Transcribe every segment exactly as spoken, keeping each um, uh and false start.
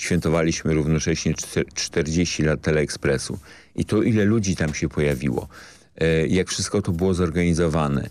świętowaliśmy równocześnie czterdzieści lat Teleekspresu. I to, ile ludzi tam się pojawiło, jak wszystko to było zorganizowane.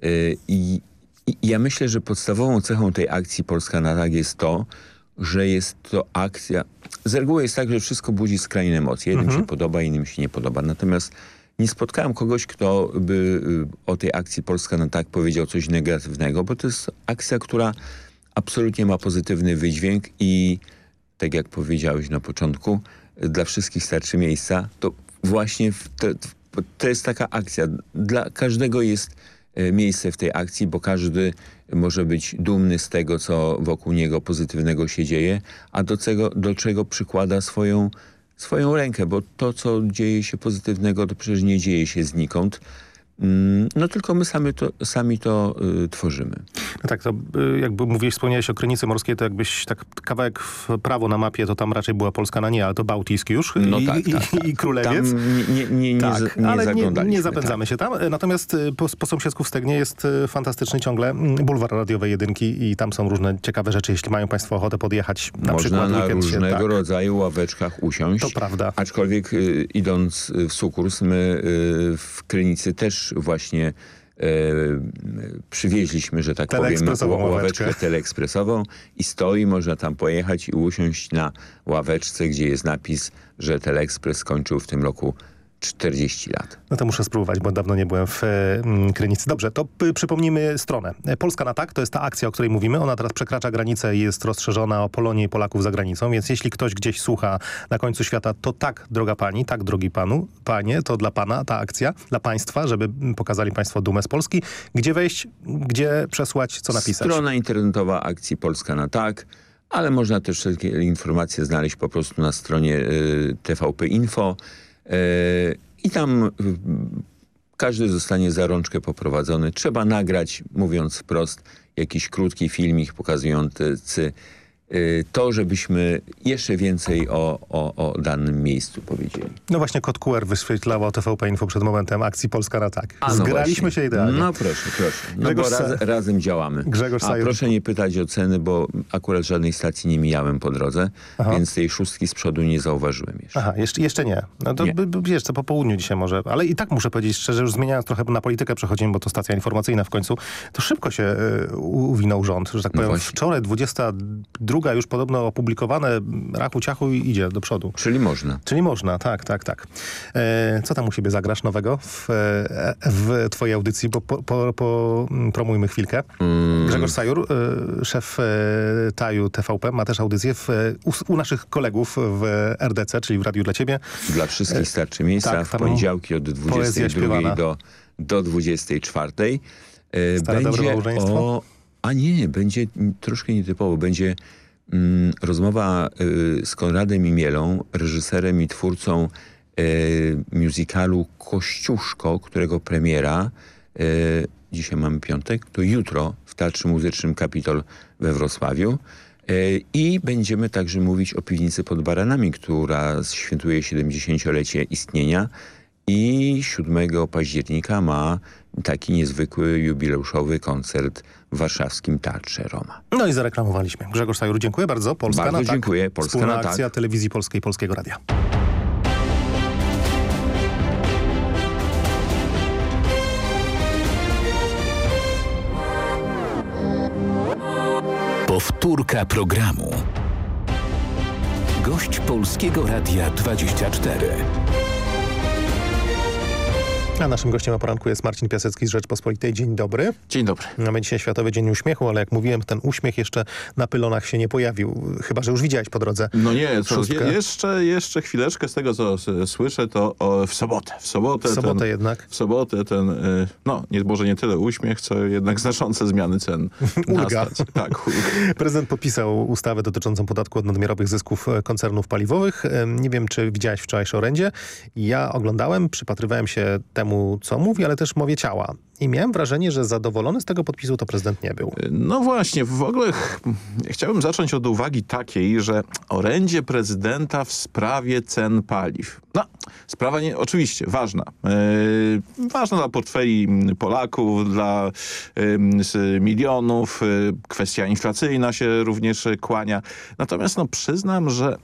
I, i ja myślę, że podstawową cechą tej akcji Polska na tak jest to, że jest to akcja... Z reguły jest tak, że wszystko budzi skrajne emocje. Jednym Mhm. się podoba, innym się nie podoba. Natomiast nie spotkałem kogoś, kto by o tej akcji Polska na tak powiedział coś negatywnego, bo to jest akcja, która absolutnie ma pozytywny wydźwięk i tak jak powiedziałeś na początku, dla wszystkich starczy miejsca. To właśnie w te, to jest taka akcja. Dla każdego jest miejsce w tej akcji, bo każdy może być dumny z tego, co wokół niego pozytywnego się dzieje, a do czego, do czego przykłada swoją, swoją rękę, bo to, co dzieje się pozytywnego, to przecież nie dzieje się znikąd. No tylko my sami to, sami to y, tworzymy. No tak, to y, jakby mówiłeś, wspomniałeś o Krynicy Morskiej, to jakbyś tak kawałek w prawo na mapie, to tam raczej była Polska na nie, ale to Bałtycki już no i, tak, i, tak, tak. i Królewiec. Tam nie, nie, nie, tak, nie, nie ale nie, nie zaglądaliśmy. zapędzamy tak. się tam. Natomiast y, po, po sąsiedzku w Stegnie jest y, fantastyczny ciągle mm, bulwar radiowej jedynki i tam są różne ciekawe rzeczy, jeśli mają państwo ochotę podjechać na Można przykład na weekend różnego się, tak. rodzaju ławeczkach usiąść. To prawda. Aczkolwiek y, idąc w sukurs, my y, w Krynicy też właśnie E, przywieźliśmy, że tak powiem, Teleekspresową ławeczkę ławeczkę. teleekspresową i stoi, można tam pojechać i usiąść na ławeczce, gdzie jest napis, że Teleekspres skończył w tym roku czterdzieści lat. No to muszę spróbować, bo dawno nie byłem w e, m, Krynicy. Dobrze, to p- przypomnijmy stronę. E, Polska na tak, to jest ta akcja, o której mówimy. Ona teraz przekracza granicę i jest rozszerzona o Polonię i Polaków za granicą, więc jeśli ktoś gdzieś słucha na końcu świata, to tak, droga pani, tak, drogi panu, panie, to dla pana ta akcja, dla państwa, żeby m, pokazali państwo dumę z Polski. Gdzie wejść, gdzie przesłać, co napisać? Strona internetowa akcji Polska na tak, ale można też wszelkie informacje znaleźć po prostu na stronie y, T V P Info. I tam każdy zostanie za rączkę poprowadzony. Trzeba nagrać, mówiąc wprost, jakiś krótki filmik pokazujący to, żebyśmy jeszcze więcej o, o, o danym miejscu powiedzieli. No właśnie kod Q R wyświetlało T V P Info przed momentem akcji Polska na tak. A, no Zgraliśmy właśnie. się idealnie. No proszę, proszę. No Grzegorz bo raz, Sa- razem działamy. Grzegorz A Sajur. proszę nie pytać o ceny, bo akurat żadnej stacji nie mijałem po drodze, Aha. więc tej szóstki z przodu nie zauważyłem jeszcze. Aha, jeszcze, jeszcze nie. No to Nie. b- b- wiesz, co po południu dzisiaj może. Ale i tak muszę powiedzieć szczerze, już zmieniając trochę na politykę przechodzimy, bo to stacja informacyjna w końcu, to szybko się y, u- uwinął rząd, że tak No powiem. właśnie. Wczoraj dwudziesta druga już podobno opublikowane, rachu ciachu i idzie do przodu. Czyli można. Czyli można, tak, tak, tak. E, co tam u siebie zagrasz nowego w, e, w twojej audycji? Bo po, po, po, promujmy chwilkę. Mm. Grzegorz Sajur, e, szef e, Taju T V P, ma też audycję w, u, u naszych kolegów w R D C, czyli w Radiu dla Ciebie. Dla wszystkich starczy miejsca. tak, w tam poniedziałki od dwudziestej poezja drugiej śpiewana. do, do dwudziestej czwartej. E, Stare dobre będzie małżeństwo? o... A nie, będzie troszkę nietypowo. Będzie mm, rozmowa y, z Konradem Imielą, reżyserem i twórcą y, musicalu Kościuszko, którego premiera, y, dzisiaj mamy piątek, to jutro w Teatrze Muzycznym Kapitol we Wrocławiu. Y, I będziemy także mówić o Piwnicy pod Baranami, która świętuje siedemdziesięciolecie istnienia i siódmego października ma taki niezwykły, jubileuszowy koncert w warszawskim Teatrze Roma. No i zareklamowaliśmy. Grzegorz Sajur, dziękuję bardzo. Polska Bardzo na tak. dziękuję. Polska Wspólna na tak. akcja Telewizji Polskiej, Polskiego Radia. Powtórka programu. Gość Polskiego Radia dwadzieścia cztery. A naszym gościem na poranku jest Marcin Piasecki z Rzeczpospolitej. Dzień dobry. Dzień dobry. Mamy dzisiaj Światowy Dzień Uśmiechu, ale jak mówiłem, ten uśmiech jeszcze na pylonach się nie pojawił. Chyba że już widziałeś po drodze. No nie, co, Szóstkę. je, jeszcze, jeszcze chwileczkę z tego, co s- słyszę, to o, w sobotę. W sobotę, W sobotę ten, jednak. W sobotę ten, y, no nie, może nie tyle uśmiech, co jednak znaczące zmiany cen. na Ulga. stacji. Tak, ulga. Prezydent podpisał ustawę dotyczącą podatku od nadmiarowych zysków e, koncernów paliwowych. Em, Nie wiem, czy widziałeś wczorajsze orędzie. Ja oglądałem, przypatrywałem się temu, co mówi, ale też mowie ciała. I miałem wrażenie, że zadowolony z tego podpisu to prezydent nie był. No właśnie, w ogóle ch- chciałbym zacząć od uwagi takiej, że orędzie prezydenta w sprawie cen paliw. No, sprawa nie, oczywiście ważna. Yy, ważna dla portfeli Polaków, dla yy, z milionów. Yy, kwestia inflacyjna się również kłania. Natomiast no, przyznam, że